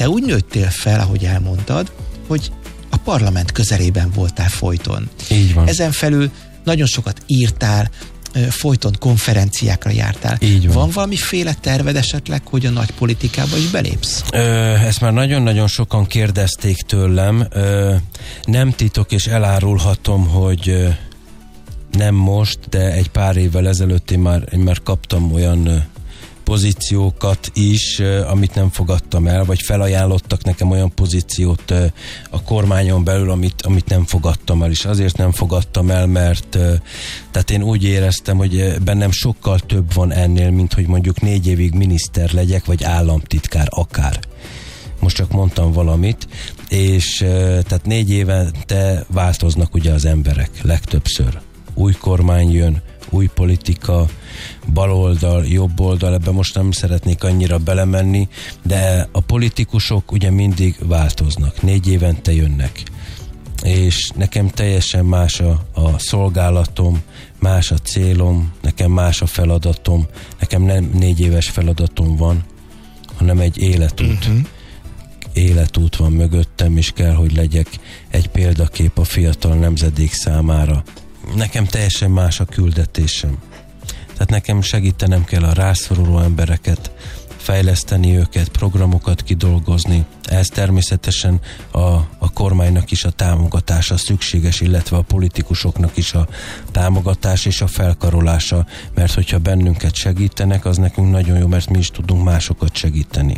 te úgy nőttél fel, ahogy elmondtad, hogy a parlament közelében voltál folyton. Így van. Ezen felül nagyon sokat írtál, folyton konferenciákra jártál. Így van. Van valamiféle terved esetleg, hogy a nagy politikába is belépsz? Ezt már nagyon-nagyon sokan kérdezték tőlem. Nem titok, és elárulhatom, hogy nem most, de egy pár évvel ezelőtt én már kaptam olyan pozíciókat is, amit nem fogadtam el, vagy felajánlottak nekem olyan pozíciót a kormányon belül, amit nem fogadtam el, és azért nem fogadtam el, mert tehát én úgy éreztem, hogy bennem sokkal több van ennél, mint hogy mondjuk 4 évig miniszter legyek, vagy államtitkár akár. Most csak mondtam valamit, és tehát 4 évente változnak ugye az emberek legtöbbször. Új kormány jön, új politika, baloldal, jobboldal, ebben most nem szeretnék annyira belemenni, de a politikusok ugye mindig változnak, 4 évente jönnek. És nekem teljesen más a szolgálatom, más a célom, nekem más a feladatom, nekem nem 4 éves feladatom van, hanem egy életút. Életút van mögöttem, és kell, hogy legyek egy példakép a fiatal nemzedék számára. Nekem teljesen más a küldetésem. Tehát nekem segítenem kell a rászoruló embereket, fejleszteni őket, programokat kidolgozni. Ehhez természetesen a kormánynak is a támogatása szükséges, illetve a politikusoknak is a támogatás és a felkarolása, mert hogyha bennünket segítenek, az nekünk nagyon jó, mert mi is tudunk másokat segíteni.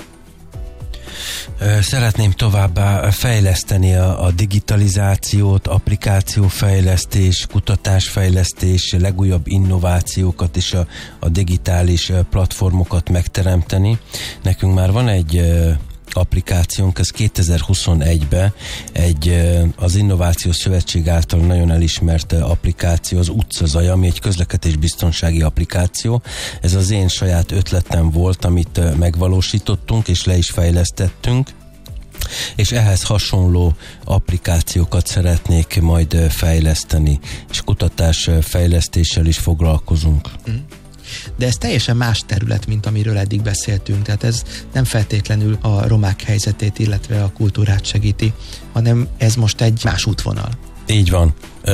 Szeretném továbbá fejleszteni a digitalizációt, applikációfejlesztés, kutatásfejlesztés, legújabb innovációkat és a digitális platformokat megteremteni. Nekünk már van egy applikációnk, ez 2021-ben az Innovációs Szövetség által nagyon elismert applikáció, az Utcazaj, ami egy közlekedésbiztonsági applikáció. Ez az én saját ötletem volt, amit megvalósítottunk és le is fejlesztettünk, és ehhez hasonló applikációkat szeretnék majd fejleszteni, és kutatásfejlesztéssel is foglalkozunk. De ez teljesen más terület, mint amiről eddig beszéltünk, tehát ez nem feltétlenül a romák helyzetét, illetve a kultúrát segíti, hanem ez most egy más útvonal. Így van.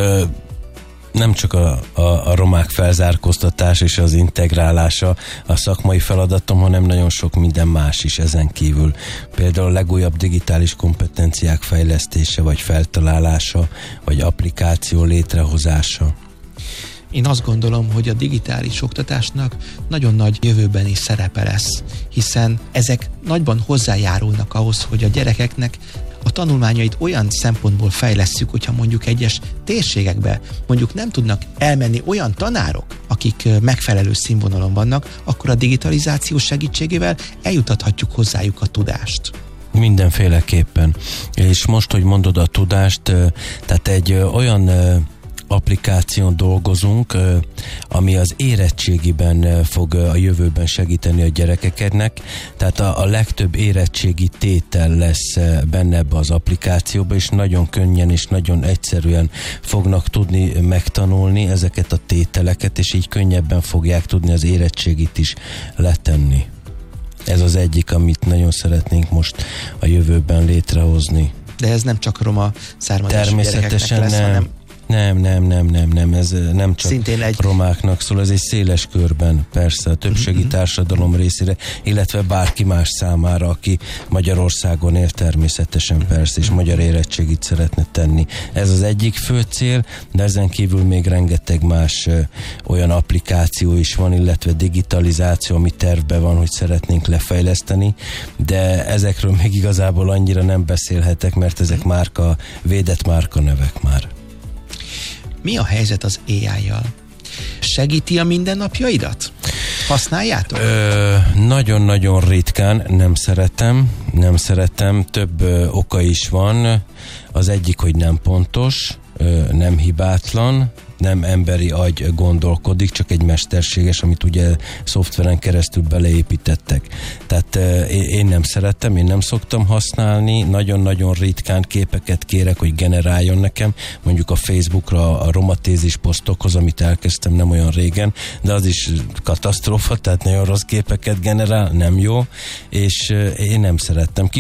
Nem csak a romák felzárkóztatás és az integrálása a szakmai feladatom, hanem nagyon sok minden más is ezen kívül. Például a legújabb digitális kompetenciák fejlesztése, vagy feltalálása, vagy applikáció létrehozása. Én azt gondolom, hogy a digitális oktatásnak nagyon nagy jövőbeni szerepe lesz, hiszen ezek nagyban hozzájárulnak ahhoz, hogy a gyerekeknek a tanulmányait olyan szempontból fejlesszük, hogyha mondjuk egyes térségekbe mondjuk nem tudnak elmenni olyan tanárok, akik megfelelő színvonalon vannak, akkor a digitalizáció segítségével eljutathatjuk hozzájuk a tudást. Mindenféleképpen. És most, hogy mondod a tudást, tehát egy olyan applikáción dolgozunk, ami az érettségiben fog a jövőben segíteni a gyerekeknek, tehát a legtöbb érettségi tétel lesz benne ebbe az applikációba, és nagyon könnyen és nagyon egyszerűen fognak tudni megtanulni ezeket a tételeket, és így könnyebben fogják tudni az érettségit is letenni. Ez az egyik, amit nagyon szeretnénk most a jövőben létrehozni. De ez nem csak roma származású gyerekeknek lesz, hanem Nem, ez nem csak romáknak szól, ez egy széles körben, persze, a többségi társadalom részére, illetve bárki más számára, aki Magyarországon él, természetesen persze, és magyar érettségit szeretne tenni. Ez az egyik fő cél, de ezen kívül még rengeteg más olyan applikáció is van, illetve digitalizáció, ami tervben van, hogy szeretnénk lefejleszteni, de ezekről még igazából annyira nem beszélhetek, mert ezek védett márkanevek már. Mi a helyzet az AI-jal? Segíti a mindennapjaidat? Használjátok? Nagyon-nagyon ritkán, nem szeretem, több oka is van. Az egyik, hogy nem pontos, nem hibátlan, nem emberi agy gondolkodik, csak egy mesterséges, amit ugye szoftveren keresztül beleépítettek. Tehát én nem szerettem, én nem szoktam használni, nagyon-nagyon ritkán képeket kérek, hogy generáljon nekem, mondjuk a Facebookra a romatézis posztokhoz, amit elkezdtem nem olyan régen, de az is katasztrófa, tehát nagyon rossz képeket generál, nem jó, és én nem szerettem.